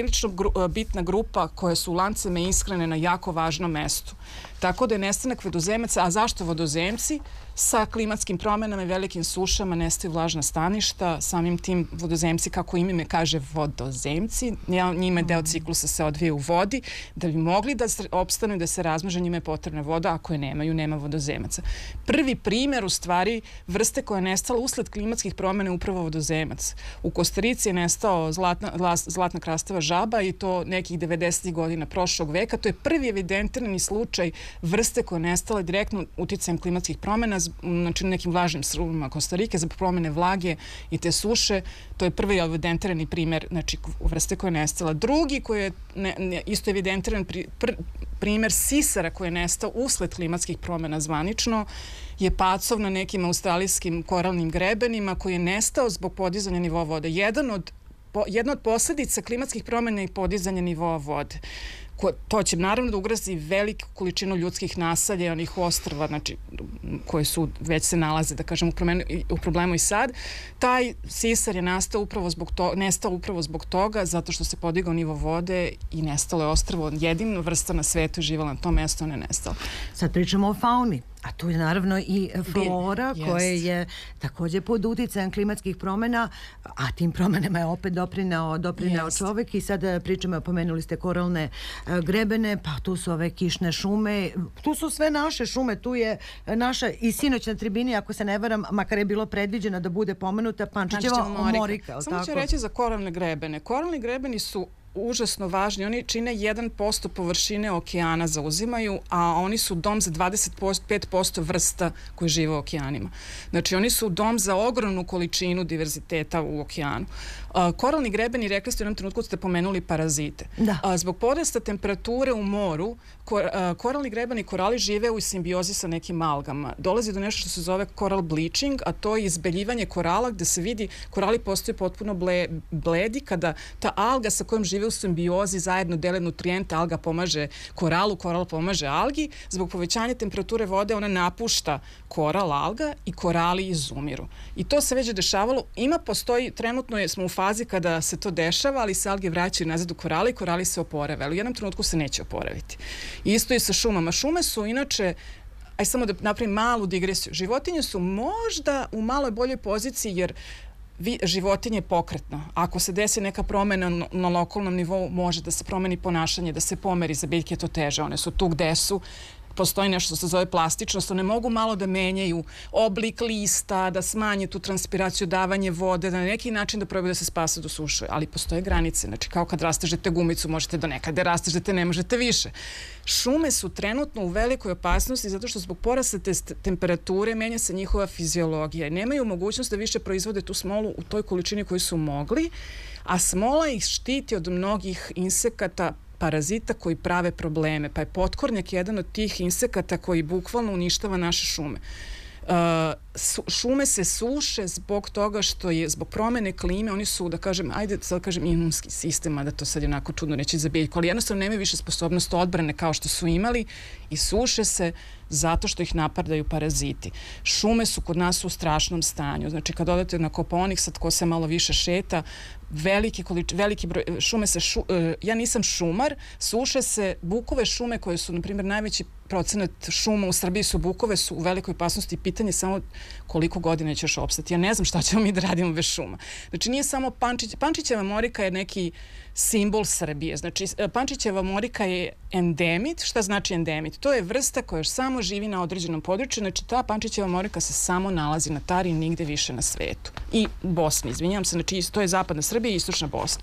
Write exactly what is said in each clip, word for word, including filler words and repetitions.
prilično gru, bitna grupa koje su u lancima ishrane na jako važnom mestu. Tako da je nestanak vodozemaca, a zašto vodozemci? Sa klimatskim promenama i velikim sušama nestaju vlažna staništa, samim tim vodozemci, kako ime kaže vodozemci, njima deo ciklusa se odvije u vodi, da bi mogli da opstanu i da se razmnože, njima je potrebna voda, ako je nemaju, nema vodozemaca. Prvi primer, u stvari, vrste koja je nestala usled klimatskih promena je upravo vodozemac. U Kostarici je nestao zlatna, zlatna krastava žaba i to nekih devedesetih godina prošlog veka. To je prvi evidentirani slučaj vrste koja je nestala direktno uticajem klimatskih promena, znači nekim vlažnim sruvima Kostarike, za promene vlage i te suše. To je prvi evidentirani primer, znači vrste koja je nestala. Drugi koji je ne, ne, isto evidentiran pri, pr, primer sisara koji je nestao usled klimatskih promena zvanično je pacov na nekim australijskim koralnim grebenima koji je nestao zbog podizanja nivoa vode. Jedan od, po, jedna od posledica klimatskih promena je podizanje nivoa vode. Ko, to će naravno da ugrozi veliku količinu ljudskih naselja i onih ostrva, znači, koje su, već se nalaze, da kažem, u, promenu, u problemu i sad. Taj sisar je nastao upravo zbog to, nestao upravo zbog toga, zato što se podigao nivo vode i nestalo je ostrvo. Jedina vrsta na svetu živjela na tom mjestu, ona je nestala. Sad pričamo o fauni. A tu je naravno i flora koja je također pod uticajem klimatskih promjena, a tim promjenama je opet doprinao, doprinao čovjek. I sad pričamo, pomenuli ste koralne grebene, pa tu su ove kišne šume, tu su sve naše šume, tu je naša i sinoć na tribini, ako se ne varam, makar je bilo predviđeno da bude pomenuta Pančićeva omorika. Samo ću reći za koralne grebene. Koralni grebeni su užasno važni. Oni čine jedan posto površine okeana zauzimaju, a oni su dom za dvadeset pet posto vrsta koji žive u okeanima. Znači, oni su dom za ogromnu količinu diverziteta u okeanu. Uh, koralni grebeni, rekli ste u jednom trenutku, ste pomenuli parazite. Da. Uh, zbog porasta temperature u moru, kor, uh, koralni grebeni korali žive u simbiozi sa nekim algama. Dolazi do nešto što se zove coral bleaching, a to je izbeljivanje korala gde se vidi korali postaju potpuno ble, bledi kada ta alga sa kojom žive u simbiozi zajedno dele nutrijente, alga pomaže koralu, koral pomaže algi. Zbog povećanja temperature vode ona napušta koral, alga i korali izumiru. I to se već dešavalo. Ima, postoji, trenutno je, smo u fazi kada se to dešava, ali se alge vraćaju nazad u korali i korali se oporave. Ali u jednom trenutku se neće oporaviti. I isto i sa šumama. Šume su inače, aj samo da napravim malu digresiju, životinje su možda u maloj boljoj poziciji jer Vi, životinje je pokretno. Ako se desi neka promjena na, na lokalnom nivou, može da se promeni ponašanje, da se pomeri, za biljke je to teže. One su tu gde su. Postoji nešto što se zove plastičnost. One mogu malo da menjaju oblik lista, da smanje tu transpiraciju, davanje vode, da na neki način da probaju da se spase do suše. Ali postoje granice. Znači, kao kad rastežete gumicu, možete do nekada rastežete, ne možete više. Šume su trenutno u velikoj opasnosti zato što zbog porasta te temperature menja se njihova fiziologija i nemaju mogućnost da više proizvode tu smolu u toj količini koju su mogli, a smola ih štiti od mnogih insekata, parazita koji prave probleme. Pa je potkornjak jedan od tih insekata koji bukvalno uništava naše šume. Uh, su, šume se suše zbog toga što je, zbog promene klime, oni su, da kažem, ajde sad kažem imunski sistem, a da to sad je onako čudno reći za biljku, ali jednostavno nemaju više sposobnost odbrane kao što su imali i suše se zato što ih napadaju paraziti. Šume su kod nas u strašnom stanju. Znači, kad odete na Kopaonik, sad ko se malo više šeta, veliki, količ, veliki broj, šume se, šu, ja nisam šumar, suše se, bukove šume koje su, na primjer, najveći procenat šuma u Srbiji su bukove, su u velikoj opasnosti. Pitanje samo koliko godina ćeš opstati. Ja ne znam šta ćemo mi da radimo bez šuma. Znači, nije samo Pančić, Pančićeva morika je neki simbol Srbije. Znači, Pančićeva morika je endemit. Šta znači endemit? To je vrsta koja još samo živi na određenom području. Znači, ta Pančićeva morika se samo nalazi na Tari i nigde više na svetu. I Bosni, izvinjam se. Znači, to je zapadna Srbija i istočna Bosna.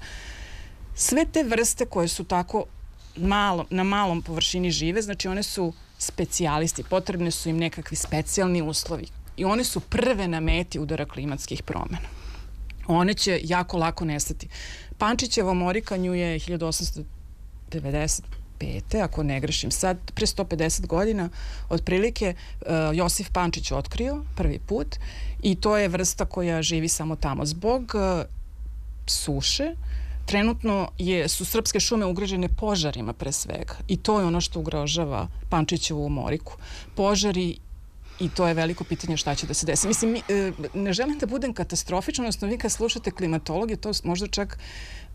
Sve te vrste koje su tako malo, na malom površini žive, znači one su specijalisti. Potrebne su im nekakvi specijalni uslovi. I one su prve na meti udara klimatskih promjena. One će jako lako nestati. Pančićeva morika nju je hiljadu osamsto devedeset pete ako ne grešim sad, pre sto pedeset godina, otprilike uh, Josif Pančić otkrio prvi put i to je vrsta koja živi samo tamo. Zbog uh, suše, trenutno je, su srpske šume ugrožene požarima pre svega i to je ono što ugrožava Pančićevu moriku. Požari i to je veliko pitanje šta će da se desi. Mislim, mi, ne želim da budem katastrofična, odnosno vi kad slušate klimatologiju, to možda čak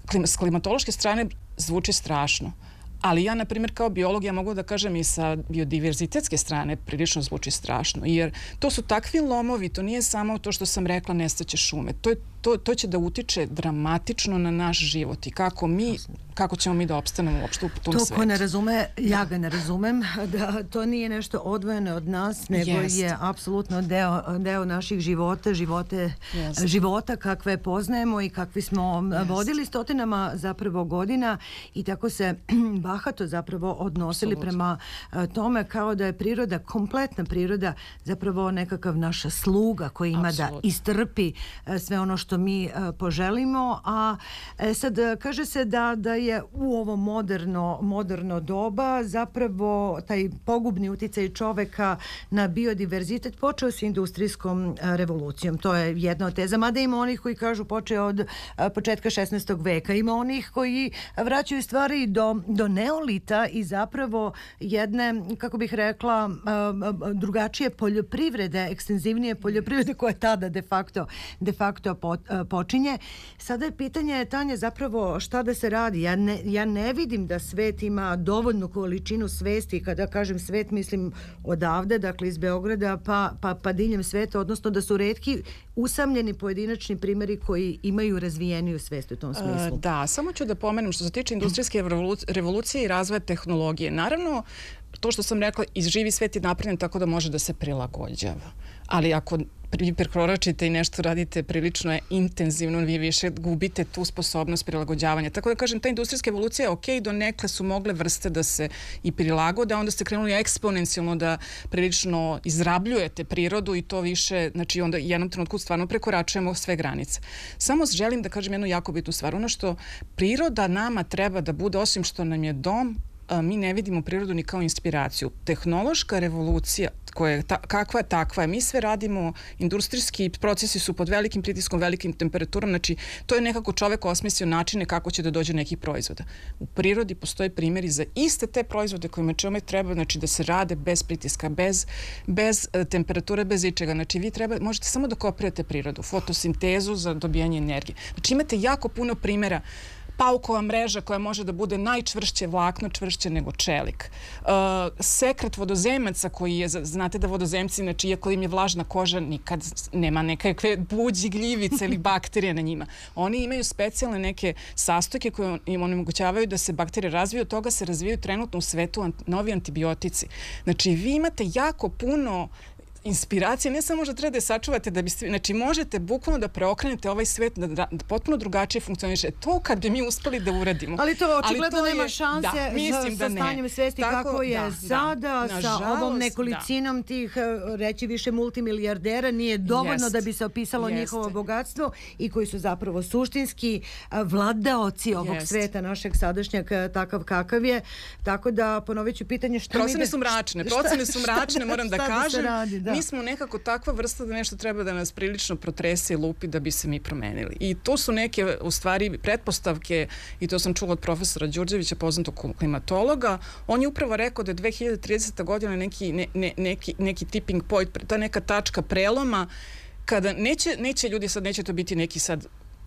s klimatološke strane zvuči strašno. Ali ja, na primjer, kao biolog, ja mogu da kažem i sa biodiverzitetske strane prilično zvuči strašno, jer to su takvi lomovi, to nije samo to što sam rekla nestaće šume. To, je, to, to će da utiče dramatično na naš život i kako mi, kako ćemo mi da opstanemo uopšte u tom to svetu. To ko ne razume, ja ga ne razumem, da to nije nešto odvojeno od nas, nego Jest. je apsolutno deo, deo naših života, živote, života kakve poznajemo i kakvi smo Jest. vodili stotinama zapravo godina i tako se bahato zapravo odnosili Absolut. prema tome kao da je priroda, kompletna priroda zapravo nekakav naš sluga koji ima Absolut. da istrpi sve ono što mi poželimo, a sad kaže se da, da je u ovo moderno, moderno doba zapravo taj pogubni uticaj čoveka na biodiverzitet počeo s industrijskom revolucijom. To je jedna od teza, mada ima onih koji kažu počeo od početka šesnaestog veka, ima onih koji vraćaju stvari do, do neolita i zapravo jedne, kako bih rekla, drugačije poljoprivrede, ekstenzivnije poljoprivrede koje tada de facto, de facto počinje. Sada je pitanje, Tanja, zapravo šta da se radi. Ja ne, ja ne vidim da svet ima dovoljnu količinu svesti. Kada kažem svet, mislim odavde, dakle iz Beograda pa, pa, pa diljem sveta, odnosno da su retki usamljeni pojedinačni primjeri koji imaju razvijeniju svest u tom smislu. Da, samo ću da pomenem što se tiče industrijske revolucije i razvoja tehnologije. Naravno, to što sam rekla, iz živi svet je napravljen tako da može da se prilagođava. Ali ako prekoračite i nešto radite prilično je intenzivno, vi više gubite tu sposobnost prilagođavanja. Tako da kažem, ta industrijska evolucija je ok, do nekle su mogle vrste da se i prilagode, a onda ste krenuli eksponencijalno da prilično izrabljujete prirodu i to više, znači onda jednom trenutku stvarno prekoračujemo sve granice. Samo želim da kažem jednu jako bitnu stvar. Ono što priroda nama treba da bude, osim što nam je dom, mi ne vidimo prirodu ni kao inspiraciju. Tehnološka revolucija, koja je ta, kakva je takva je, mi sve radimo, industrijski procesi su pod velikim pritiskom, velikim temperaturom, znači to je nekako čovek osmislio načine kako će da dođe nekih proizvoda. U prirodi postoje primjeri za iste te proizvode kojima čovek treba, znači da se rade bez pritiska, bez, bez temperature, bez ičega. Znači vi treba, možete samo da kopirate prirodu, fotosintezu za dobijanje energije. Znači imate jako puno primjera. Paukova mreža koja može da bude najčvršće vlakno, čvršće nego čelik. Uh, sekret vodozemaca koji je, znate da vodozemci, znači iako im je vlažna koža, nikad nema nekakve buđi, gljivice ili bakterije na njima. Oni imaju specijalne neke sastojke koje im onemogućavaju da se bakterije razviju, od toga se razvijaju trenutno u svetu ant, novi antibiotici. Znači vi imate jako puno inspiracije, ne samo što treba da je sačuvate da biste, znači možete bukvalno da preokrenete ovaj svet da, da, da potpuno drugačije funkcioniše. To kad bi mi uspeli da uradimo. Ali to očigledno nema šanse da, mislim sa, sa stanjem svesti tako, kako je da, sada da, sa žalost, ovom nekolicinom da. tih reći više multimilijardera nije dovoljno Jest. da bi se opisalo Jest. njihovo bogatstvo i koji su zapravo suštinski vladaoci ovog Jest. sveta našeg sadašnjeg takav kakav je. Tako da ponovit ću pitanje što procene mi... su mračne, procene su mračne, moram da kažem. Da. Mi smo nekako takva vrsta da nešto treba da nas prilično protrese i lupi da bi se mi promenili. I to su neke, u stvari, pretpostavke, i to sam čula od profesora Đurđevića, poznatog klimatologa. On je upravo rekao da je dve hiljade trideseta godina neki, ne, ne, neki, neki tipping point, ta neka tačka preloma, kada neće, neće ljudi, sad neće to biti neki sad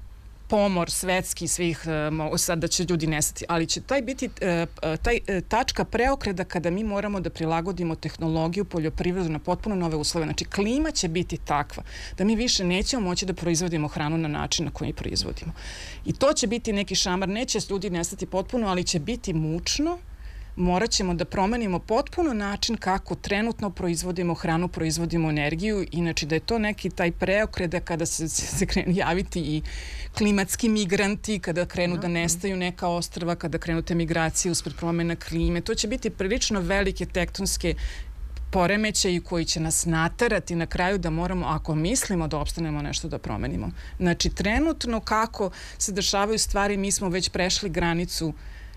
pomor svetski svih, sad da će ljudi nestati, ali će taj biti taj tačka preokreta kada mi moramo da prilagodimo tehnologiju, poljoprivredu na potpuno nove uslove. Znači klima će biti takva da mi više nećemo moći da proizvodimo hranu na način na koji proizvodimo. I to će biti neki šamar, neće ljudi nestati potpuno, ali će biti mučno. Morat ćemo da promenimo potpuno način kako trenutno proizvodimo hranu, proizvodimo energiju. Inače da je to neki taj preokret da kada se, se krenu javiti i klimatski migranti, kada krenu da nestaju neka ostrva, kada krenu te migracije uspred promjena klime. To će biti prilično velike tektonske poremećaji koji će nas naterati na kraju da moramo, ako mislimo da opstanemo, nešto da promenimo. Znači trenutno kako se dešavaju stvari, mi smo već prešli granicu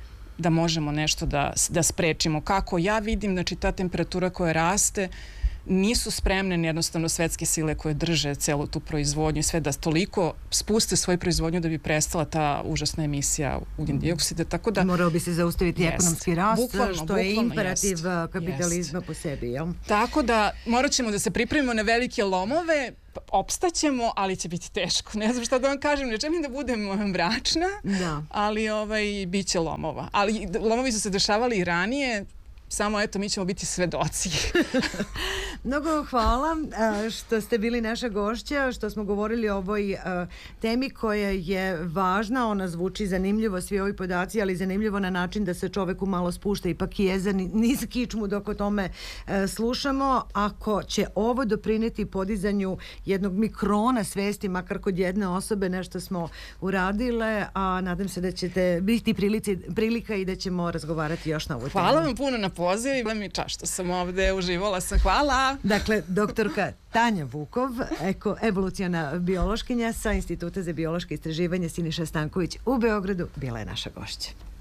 da možemo nešto da, da sprečimo. Kako ja vidim, znači ta temperatura koja raste, nisu spremne jednostavno svetske sile koje drže celu tu proizvodnju i sve da toliko spuste svoju proizvodnju da bi prestala ta užasna emisija ugljen dioksida. Tako da morao bi se zaustaviti jest. ekonomski rast, bukvalno, što bukvalno, je imperativ jest. kapitalizma jest. po sebi. Jel? Tako da morat ćemo da se pripremimo na velike lomove. opstaćemo, ali će biti teško. Ne znam šta da vam kažem, ne želim da budem mračna, da. ali ovaj, bit će lomova. Ali lomovi su se dešavali i ranije, samo eto, mi ćemo biti svedoci. Mnogo hvala što ste bili naša gošća, što smo govorili o ovoj temi koja je važna. Ona zvuči zanimljivo, svi ovi podaci, ali zanimljivo na način da se čoveku malo spušta ipak jeza niz kičmu dok o tome slušamo. Ako će ovo doprineti podizanju jednog mikrona svesti, makar kod jedne osobe, nešto smo uradile, a nadam se da ćete biti prilici, prilika i da ćemo razgovarati još na ovu temu. Hvala vam puno na poziv, bila mi čast što sam ovde, uživala sam. Hvala! Dakle, doktorka Tanja Vukov, eko, evoluciona biološkinja sa Instituta za biološke istraživanje Siniša Stanković u Beogradu, bila je naša gošća.